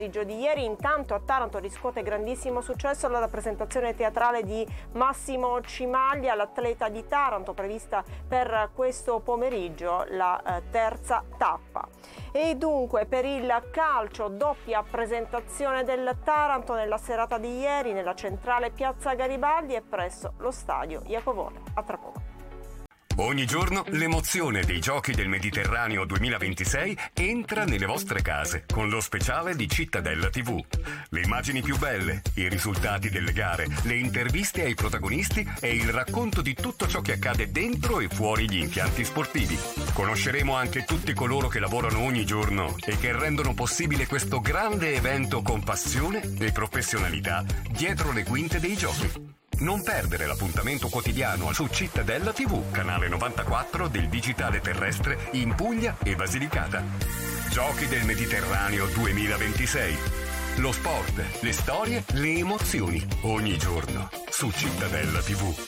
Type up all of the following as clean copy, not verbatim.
Di ieri. Intanto a Taranto riscuote grandissimo successo la rappresentazione teatrale di Massimo Cimaglia, l'atleta di Taranto, prevista per questo pomeriggio la terza tappa. E dunque per il calcio, doppia presentazione del Taranto nella serata di ieri nella centrale Piazza Garibaldi e presso lo stadio Iacovone. A tra poco. Ogni giorno l'emozione dei Giochi del Mediterraneo 2026 entra nelle vostre case con lo speciale di Cittadella TV. Le immagini più belle, i risultati delle gare, le interviste ai protagonisti e il racconto di tutto ciò che accade dentro e fuori gli impianti sportivi. Conosceremo anche tutti coloro che lavorano ogni giorno e che rendono possibile questo grande evento con passione e professionalità dietro le quinte dei Giochi. Non perdere l'appuntamento quotidiano su Cittadella TV, canale 94 del digitale terrestre in Puglia e Basilicata. Giochi del Mediterraneo 2026. Lo sport, le storie, le emozioni. Ogni giorno su Cittadella TV.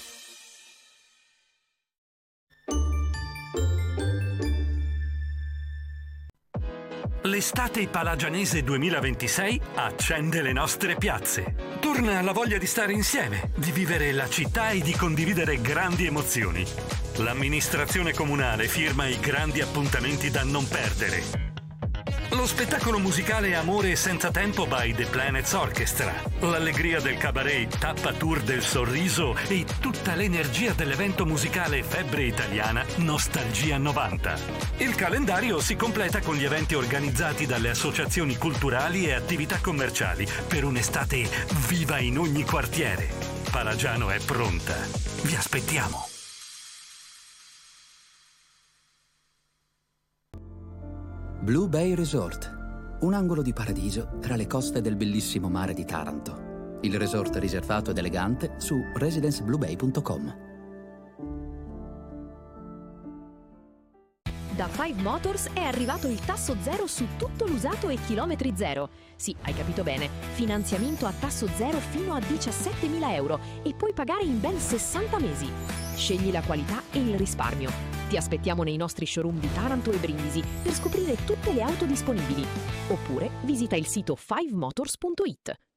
L'estate palagianese 2026 accende le nostre piazze. Torna la voglia di stare insieme, di vivere la città e di condividere grandi emozioni. L'amministrazione comunale firma i grandi appuntamenti da non perdere. Lo spettacolo musicale Amore senza tempo by The Planets Orchestra, l'allegria del cabaret Tappa Tour del Sorriso e tutta l'energia dell'evento musicale Febbre Italiana Nostalgia 90. Il calendario si completa con gli eventi organizzati dalle associazioni culturali e attività commerciali per un'estate viva in ogni quartiere. Palagiano è pronta. Vi aspettiamo. Blue Bay Resort, un angolo di paradiso tra le coste del bellissimo mare di Taranto. Il resort riservato ed elegante su residencebluebay.com. Da 5 Motors è arrivato il tasso zero su tutto l'usato e chilometri zero. Sì, hai capito bene, finanziamento a tasso zero fino a 17.000 euro e puoi pagare in ben 60 mesi. Scegli la qualità e il risparmio. Ti aspettiamo nei nostri showroom di Taranto e Brindisi per scoprire tutte le auto disponibili. Oppure visita il sito 5motors.it.